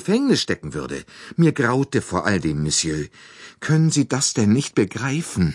Gefängnis stecken würde. Mir graute vor all dem, Monsieur. Können Sie das denn nicht begreifen?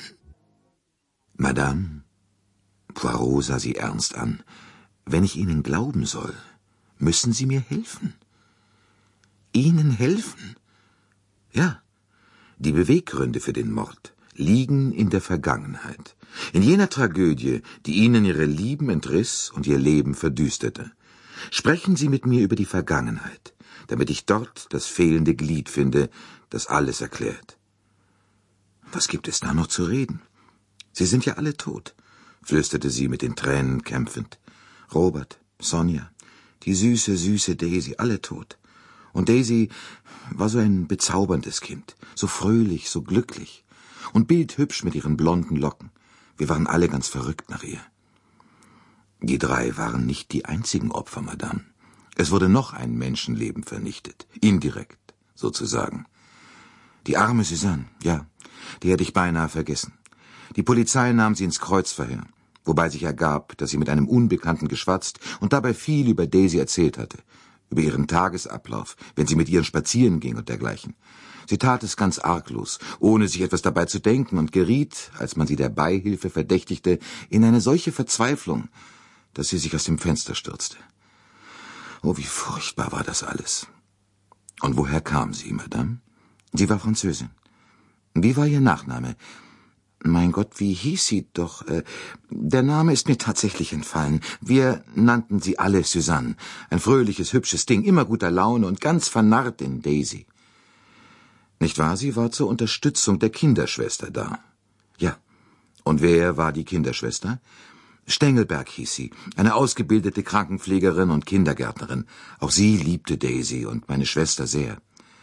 Madame, Poirot sah sie ernst an, wenn ich Ihnen glauben soll, müssen Sie mir helfen. Ihnen helfen? Ja, die Beweggründe für den Mord liegen in der Vergangenheit, in jener Tragödie, die Ihnen Ihre Lieben entriss und Ihr Leben verdüsterte. Sprechen Sie mit mir über die Vergangenheit, damit ich dort das fehlende Glied finde, das alles erklärt. Was gibt es da noch zu reden? Sie sind ja alle tot, flüsterte sie mit den Tränen kämpfend. Robert, Sonja, die süße, süße Daisy, alle tot. Und Daisy war so ein bezauberndes Kind, so fröhlich, so glücklich und bildhübsch mit ihren blonden Locken. Wir waren alle ganz verrückt nach ihr. Die 3 waren nicht die einzigen Opfer, Madame. Es wurde noch ein Menschenleben vernichtet, indirekt, sozusagen. Die arme Suzanne, ja, die hätte ich beinahe vergessen. Die Polizei nahm sie ins Kreuzverhör, wobei sich ergab, dass sie mit einem Unbekannten geschwatzt und dabei viel über Daisy erzählt hatte, über ihren Tagesablauf, wenn sie mit ihr spazieren ging und dergleichen. Sie tat es ganz arglos, ohne sich etwas dabei zu denken und geriet, als man sie der Beihilfe verdächtigte, in eine solche Verzweiflung, dass sie sich aus dem Fenster stürzte. Oh, wie furchtbar war das alles. Und woher kam sie, Madame? Sie war Französin. Wie war ihr Nachname? Mein Gott, wie hieß sie doch? Der Name ist mir tatsächlich entfallen. Wir nannten sie alle Suzanne. Ein fröhliches, hübsches Ding, immer guter Laune und ganz vernarrt in Daisy. Nicht wahr? Sie war zur Unterstützung der Kinderschwester da. Ja. Und wer war die Kinderschwester? Stengelberg hieß sie, eine ausgebildete Krankenpflegerin und Kindergärtnerin. Auch sie liebte Daisy und meine Schwester sehr.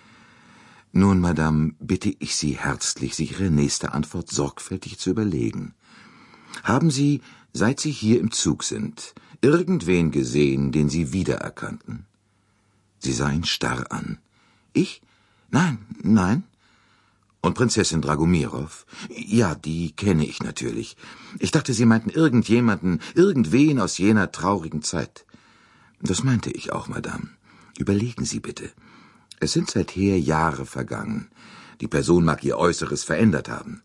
Nun, Madame, bitte ich Sie herzlich, sich Ihre nächste Antwort sorgfältig zu überlegen. Haben Sie, seit Sie hier im Zug sind, irgendwen gesehen, den Sie wiedererkannten? Sie sah ihn starr an. Ich? Nein. Und Prinzessin Dragomirow? Ja, die kenne ich natürlich. Ich dachte, Sie meinten irgendjemanden, irgendwen aus jener traurigen Zeit. Das meinte ich auch, Madame. Überlegen Sie bitte. Es sind seither Jahre vergangen. Die Person mag ihr Äußeres verändert haben.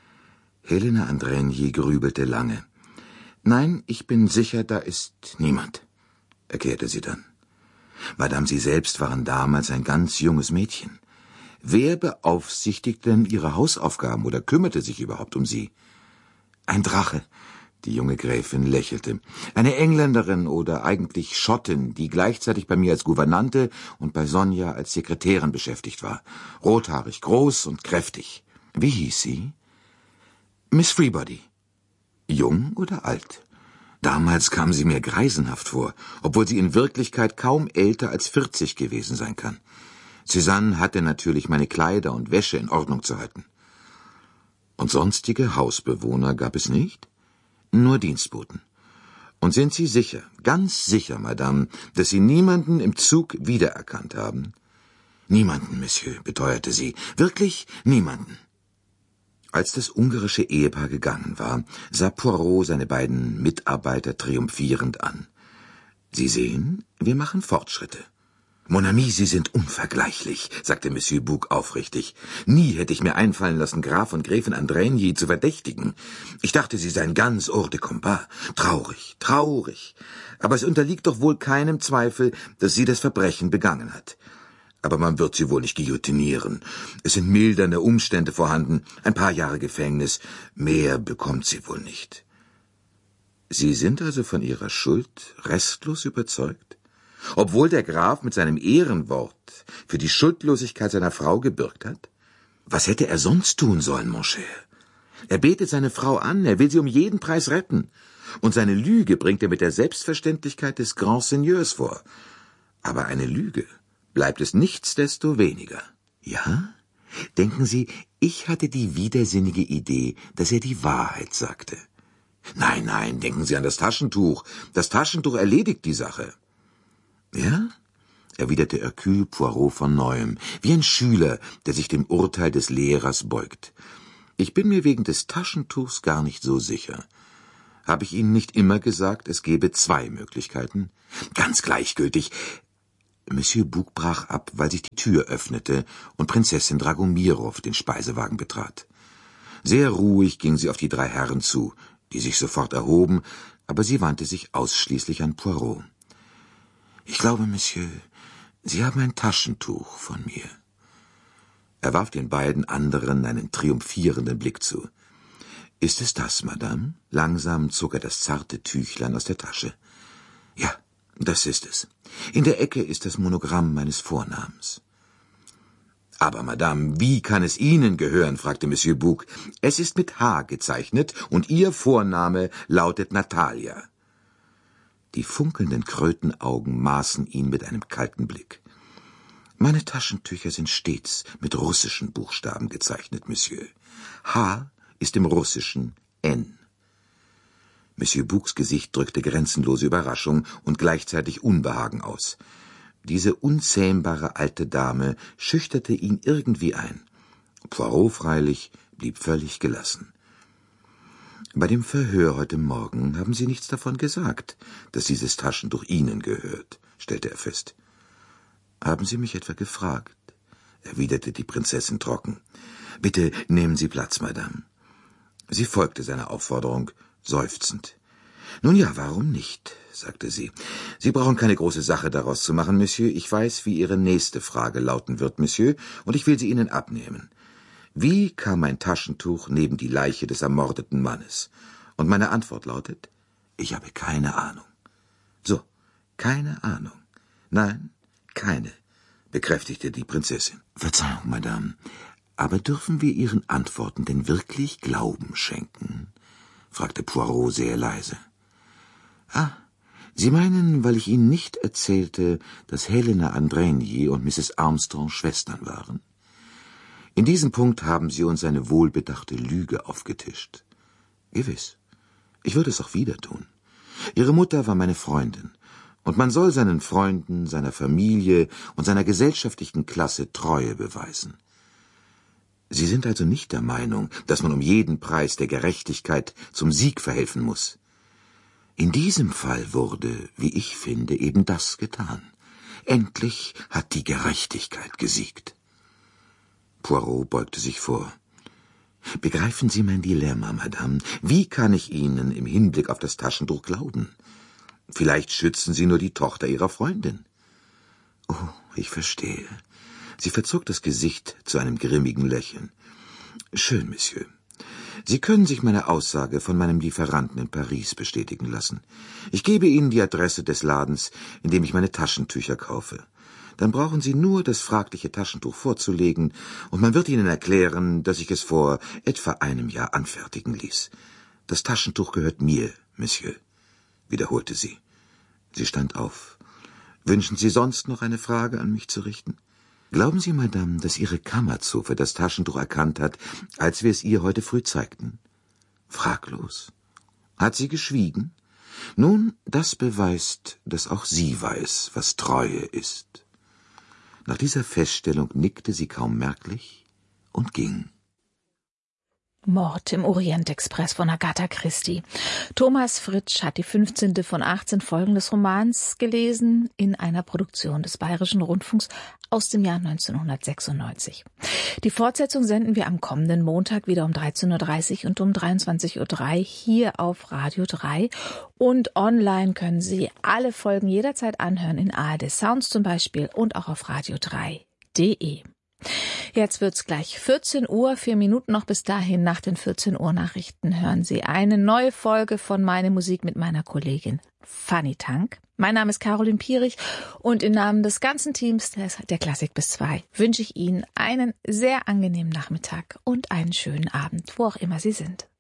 Helena Andrenyi grübelte lange. Nein, ich bin sicher, da ist niemand, erklärte sie dann. Madame, Sie selbst waren damals ein ganz junges Mädchen. Wer beaufsichtigte denn Ihre Hausaufgaben oder kümmerte sich überhaupt um Sie? Ein Drache. Die junge Gräfin lächelte. Eine Engländerin oder eigentlich Schottin, die gleichzeitig bei mir als Gouvernante und bei Sonja als Sekretärin beschäftigt war. Rothaarig, groß und kräftig. Wie hieß sie? Miss Freebody. Jung oder alt? Damals kam sie mir greisenhaft vor, obwohl sie in Wirklichkeit kaum älter als 40 gewesen sein kann. Suzanne hatte natürlich meine Kleider und Wäsche in Ordnung zu halten. Und sonstige Hausbewohner gab es nicht? Nur Dienstboten. Und sind Sie sicher, ganz sicher, Madame, dass Sie niemanden im Zug wiedererkannt haben? Niemanden, Monsieur, beteuerte sie. Wirklich niemanden. Als das ungarische Ehepaar gegangen war, sah Poirot seine beiden Mitarbeiter triumphierend an. Sie sehen, wir machen Fortschritte. Mon ami, Sie sind unvergleichlich, sagte Monsieur Bouc aufrichtig. Nie hätte ich mir einfallen lassen, Graf und Gräfin Andrenyi zu verdächtigen. Ich dachte, Sie seien ganz hors de combat. Traurig. Aber es unterliegt doch wohl keinem Zweifel, dass sie das Verbrechen begangen hat. Aber man wird sie wohl nicht guillotinieren. Es sind mildernde Umstände vorhanden, ein paar Jahre Gefängnis. Mehr bekommt sie wohl nicht. Sie sind also von Ihrer Schuld restlos überzeugt? Obwohl der Graf mit seinem Ehrenwort für die Schuldlosigkeit seiner Frau gebürgt hat? Was hätte er sonst tun sollen, mon cher? Er betet seine Frau an, er will sie um jeden Preis retten. Und seine Lüge bringt er mit der Selbstverständlichkeit des Grand Seigneurs vor. Aber eine Lüge bleibt es nichtsdestoweniger. Ja? Denken Sie, ich hatte die widersinnige Idee, dass er die Wahrheit sagte. Nein, denken Sie an das Taschentuch. Das Taschentuch erledigt die Sache. Ja? Erwiderte Hercule Poirot von neuem, wie ein Schüler, der sich dem Urteil des Lehrers beugt. Ich bin mir wegen des Taschentuchs gar nicht so sicher. Habe ich Ihnen nicht immer gesagt, es gebe 2 Möglichkeiten? Ganz gleichgültig. Monsieur Bouc brach ab, weil sich die Tür öffnete und Prinzessin Dragomirow den Speisewagen betrat. Sehr ruhig ging sie auf die 3 Herren zu, die sich sofort erhoben, aber sie wandte sich ausschließlich an Poirot. »Ich glaube, Monsieur, Sie haben ein Taschentuch von mir.« Er warf den beiden anderen einen triumphierenden Blick zu. »Ist es das, Madame?« Langsam zog er das zarte Tüchlein aus der Tasche. »Ja, das ist es. In der Ecke ist das Monogramm meines Vornamens.« »Aber, Madame, wie kann es Ihnen gehören?« fragte Monsieur Bouc. »Es ist mit H gezeichnet, und Ihr Vorname lautet Natalia.« Die funkelnden Krötenaugen maßen ihn mit einem kalten Blick. »Meine Taschentücher sind stets mit russischen Buchstaben gezeichnet, Monsieur. H ist im Russischen N.« Monsieur Boucs Gesicht drückte grenzenlose Überraschung und gleichzeitig Unbehagen aus. Diese unzähmbare alte Dame schüchterte ihn irgendwie ein. Poirot freilich blieb völlig gelassen. »Bei dem Verhör heute Morgen haben Sie nichts davon gesagt, dass dieses Taschentuch Ihnen gehört«, stellte er fest. »Haben Sie mich etwa gefragt?« erwiderte die Prinzessin trocken. »Bitte nehmen Sie Platz, Madame.« Sie folgte seiner Aufforderung, seufzend. »Nun ja, warum nicht?«, sagte sie. »Sie brauchen keine große Sache daraus zu machen, Monsieur. Ich weiß, wie Ihre nächste Frage lauten wird, Monsieur, und ich will sie Ihnen abnehmen. Wie kam mein Taschentuch neben die Leiche des ermordeten Mannes?« Und meine Antwort lautet, ich habe keine Ahnung. »So, keine Ahnung. Nein, keine«, bekräftigte die Prinzessin. »Verzeihung, Madame, aber dürfen wir Ihren Antworten denn wirklich Glauben schenken?«, fragte Poirot sehr leise. »Ah, Sie meinen, weil ich Ihnen nicht erzählte, dass Helena Andrigny und Mrs. Armstrong Schwestern waren? In diesem Punkt haben Sie uns eine wohlbedachte Lüge aufgetischt. Gewiss, ich würde es auch wieder tun. Ihre Mutter war meine Freundin, und man soll seinen Freunden, seiner Familie und seiner gesellschaftlichen Klasse Treue beweisen. Sie sind also nicht der Meinung, dass man um jeden Preis der Gerechtigkeit zum Sieg verhelfen muss. In diesem Fall wurde, wie ich finde, eben das getan. Endlich hat die Gerechtigkeit gesiegt.« Poirot beugte sich vor. »Begreifen Sie mein Dilemma, Madame? Wie kann ich Ihnen im Hinblick auf das Taschentuch glauben? Vielleicht schützen Sie nur die Tochter Ihrer Freundin.« »Oh, ich verstehe.« Sie verzog das Gesicht zu einem grimmigen Lächeln. »Schön, Monsieur. Sie können sich meine Aussage von meinem Lieferanten in Paris bestätigen lassen. Ich gebe Ihnen die Adresse des Ladens, in dem ich meine Taschentücher kaufe. Dann brauchen Sie nur das fragliche Taschentuch vorzulegen, und man wird Ihnen erklären, dass ich es vor etwa einem Jahr anfertigen ließ. Das Taschentuch gehört mir, Monsieur«, wiederholte sie. Sie stand auf. »Wünschen Sie sonst noch eine Frage an mich zu richten?« »Glauben Sie, Madame, dass Ihre Kammerzofe das Taschentuch erkannt hat, als wir es ihr heute früh zeigten?« »Fraglos.« »Hat sie geschwiegen?« »Nun, das beweist, dass auch sie weiß, was Treue ist.« Nach dieser Feststellung nickte sie kaum merklich und ging. Mord im Orient-Express von Agatha Christie. Thomas Fritsch hat die 15. von 18 Folgen des Romans gelesen in einer Produktion des Bayerischen Rundfunks aus dem Jahr 1996. Die Fortsetzung senden wir am kommenden Montag wieder um 13.30 Uhr und um 23.03 Uhr hier auf Radio 3. Und online können Sie alle Folgen jederzeit anhören, in ARD Sounds zum Beispiel und auch auf radio3.de. Jetzt wird's gleich 14 Uhr, 4 Minuten noch bis dahin. Nach den 14 Uhr Nachrichten hören Sie eine neue Folge von Meine Musik mit meiner Kollegin Fanny Tank. Mein Name ist Caroline Pierich und im Namen des ganzen Teams der Klassik bis 2 wünsche ich Ihnen einen sehr angenehmen Nachmittag und einen schönen Abend, wo auch immer Sie sind.